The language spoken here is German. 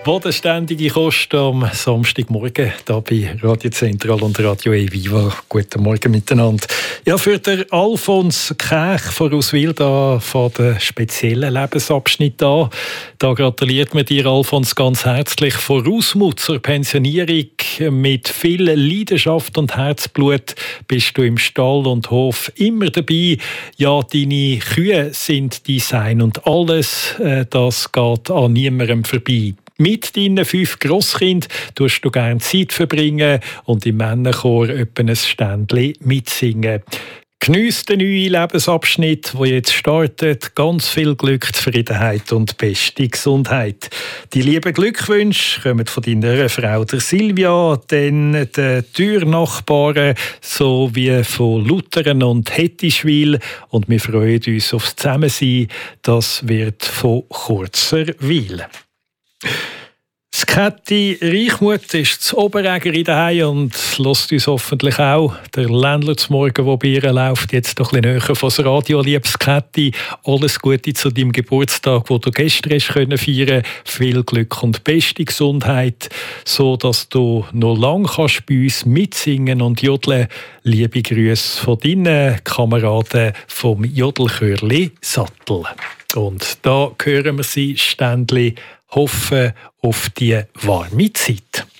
Bodenständige Kost am Samstagmorgen hier bei Radio Zentral und Radio Viva. Guten Morgen miteinander. Ja, für den Alfons Käch von Auswil da von den speziellen Lebensabschnitt an. Da gratuliert man dir, Alfons, ganz herzlich von Ausmut zur Pensionierung. Mit viel Leidenschaft und Herzblut bist du im Stall und Hof immer dabei. Ja, deine Kühe sind dein Sein und alles, das geht an niemandem vorbei. Mit deinen 5 Grosskindern tust du gerne Zeit verbringen und im Männerchor etwa ein Ständchen mitsingen. Geniess den neuen Lebensabschnitt, der jetzt startet. Ganz viel Glück, Zufriedenheit und beste Gesundheit. Die lieben Glückwünsche kommen von deiner Frau der Silvia, dann den Türnachbarn sowie von Luthern und Hettischwil. Und wir freuen uns aufs Zusammensein. Das wird von kurzer Weile. Das Käthi Reichmuth ist zu Oberägeri daheim und hört uns hoffentlich auch. Der Ländler zum Morgen, der bei ihr läuft, jetzt doch ein bisschen näher von das Radio. Liebes Käthi, alles Gute zu deinem Geburtstag, den du gestern hast feiern konntest. Viel Glück und beste Gesundheit, so dass du noch lange kannst bei uns mitsingen und jodeln. Liebe Grüße von deinen Kameraden vom Jodelchörli Sattel. Und da hören wir sie Ständli hoffen auf die warme Zeit.